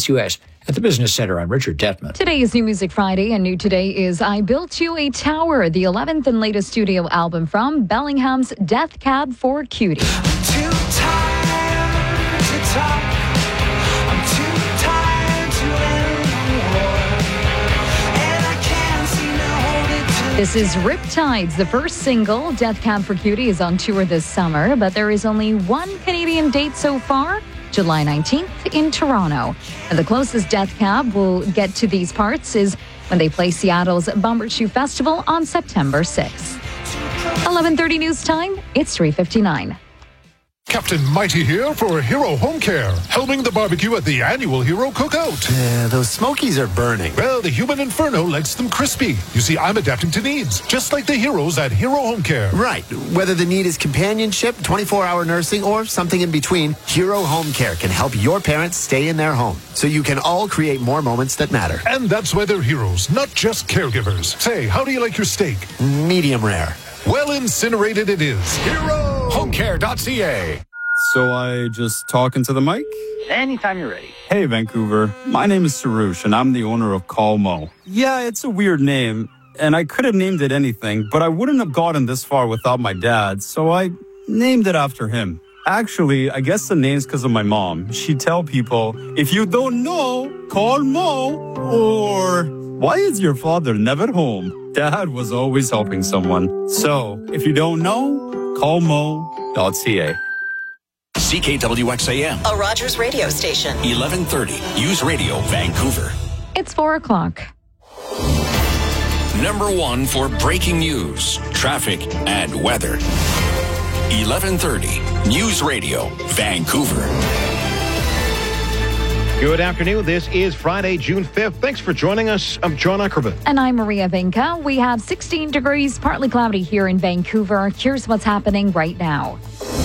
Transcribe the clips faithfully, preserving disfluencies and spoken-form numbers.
States U S at the Business Center. I'm Richard Detman. Today is New Music Friday, and new today is I Built You a Tower, the eleventh and latest studio album from Bellingham's Death Cab for Cutie. I'm too tired to talk. I'm too tired to end the war. And I can't seem to hold it to This is Riptides, the first single. Death Cab for Cutie is on tour this summer, but there is only one Canadian date so far, July nineteenth in Toronto. And the closest Death Cab will get to these parts is when they play Seattle's Bumbershoe Festival on September sixth. eleven thirty news time, it's three fifty-nine. Captain Mighty here for Hero Home Care, helming the barbecue at the annual Hero Cookout. Yeah, those smokies are burning. Well, the human inferno likes them crispy. You see, I'm adapting to needs, just like the heroes at Hero Home Care. Right. Whether the need is companionship, twenty-four hour nursing, or something in between, Hero Home Care can help your parents stay in their home, so you can all create more moments that matter. And that's why they're heroes, not just caregivers. Say, how do you like your steak? Medium rare. Well incinerated it is. Hero Home Care dot C A. So I just talk into the mic? Anytime you're ready. Hey, Vancouver. My name is Sarush, and I'm the owner of Calmo. Yeah, it's a weird name, and I could have named it anything, but I wouldn't have gotten this far without my dad, so I named it after him. Actually, I guess the name's because of my mom. She'd tell people, if you don't know, call Mo, or why is your father never home? Dad was always helping someone. So, if you don't know, call Mo dot C A. C K W X A M, a Rogers radio station. eleven thirty, News Radio, Vancouver. It's four o'clock. Number one for breaking news, traffic, and weather. eleven thirty, News Radio, Vancouver. Good afternoon. This is Friday, June fifth. Thanks for joining us. I'm John Ackerman. And I'm Maria Vinca. We have sixteen degrees, partly cloudy here in Vancouver. Here's what's happening right now.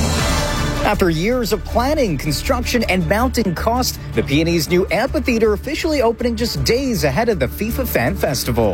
After years of planning, construction, and mounting costs, the P and E's new amphitheater officially opening just days ahead of the FIFA Fan Festival.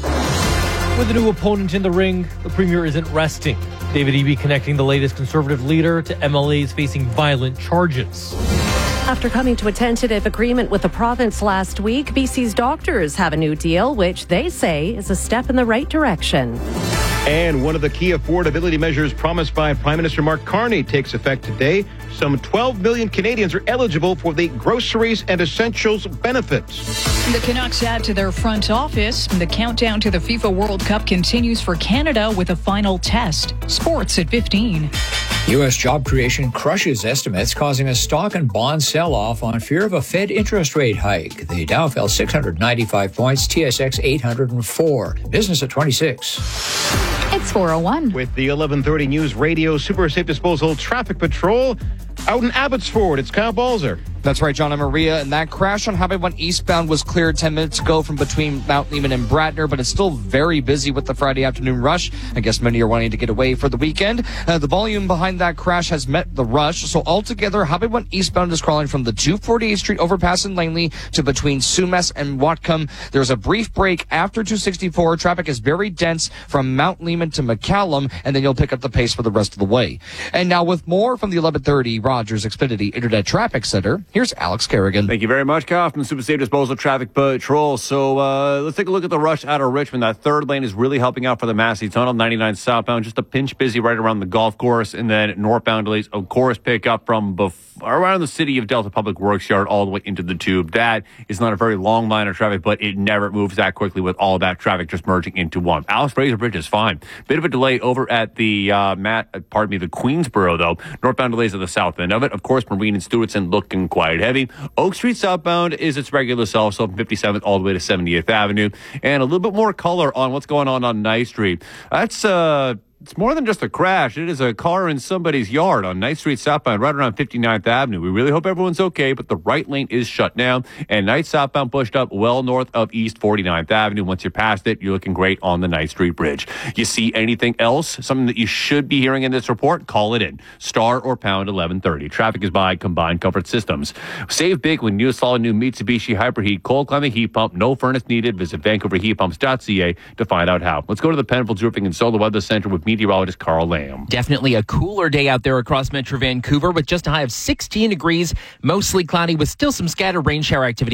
With a new opponent in the ring, the Premier isn't resting. David Eby connecting the latest Conservative leader to M L As facing violent charges. After coming to a tentative agreement with the province last week, B C's doctors have a new deal, which they say is a step in the right direction. And one of the key affordability measures promised by Prime Minister Mark Carney takes effect today. Some twelve million Canadians are eligible for the groceries and essentials benefits. The Canucks add to their front office. The countdown to the FIFA World Cup continues for Canada with a final test. Sports at fifteen. U S job creation crushes estimates, causing a stock and bond sell-off on fear of a Fed interest rate hike. The Dow fell six hundred ninety-five points, T S X eight hundred four. Business at twenty-six. It's four oh one. With the eleven thirty News Radio Super Safe Disposal Traffic Patrol out in Abbotsford, it's Kyle Balzer. That's right, John and Maria. And that crash on Highway one eastbound was cleared ten minutes ago from between Mount Lehman and Bratner, but it's still very busy with the Friday afternoon rush. I guess many are wanting to get away for the weekend. Uh, the volume behind that crash has met the rush. So altogether, Highway one eastbound is crawling from the two forty-eighth Street overpass in Langley to between Sumas and Whatcom. There's a brief break after two sixty-four. Traffic is very dense from Mount Lehman to McCallum, and then you'll pick up the pace for the rest of the way. And now with more from the eleven thirty Rogers Xfinity Internet Traffic Center, here's Alex Kerrigan. Thank you very much, Kyle, from the Super Safe Disposal Traffic Patrol. So uh, let's take a look at the rush out of Richmond. That third lane is really helping out for the Massey Tunnel. ninety-nine southbound, just a pinch busy right around the golf course. And then northbound delays, of course, pick up from before, around the City of Delta Public Works Yard all the way into the Tube. That is not a very long line of traffic, but it never moves that quickly with all that traffic just merging into one. Alice Fraser Bridge is fine. Bit of a delay over at the, uh, Matt, pardon me, the Queensboro, though. Northbound delays at the south end of it. Of course, Marine and Stewartson looking quite heavy. Oak Street southbound is its regular self, so from fifty-seventh all the way to seventieth Avenue. And a little bit more color on what's going on on Ninth Street. That's, uh, It's more than just a crash. It is a car in somebody's yard on Ninth Street southbound, right around fifty-ninth Avenue. We really hope everyone's okay, but the right lane is shut down. And Ninth southbound pushed up well north of East forty-ninth Avenue. Once you're past it, you're looking great on the Ninth Street Bridge. You see anything else, something that you should be hearing in this report, call it in. Star or pound eleven thirty. Traffic is by Combined Comfort Systems. Save big with new solid new Mitsubishi Hyperheat cold climate heat pump. No furnace needed. Visit vancouver heat pumps dot c a to find out how. Let's go to the Penfolds Roofing and Solar Weather Center with meteorologist Carl Lamb. Definitely a cooler day out there across Metro Vancouver with just a high of sixteen degrees, mostly cloudy with still some scattered rain shower activity.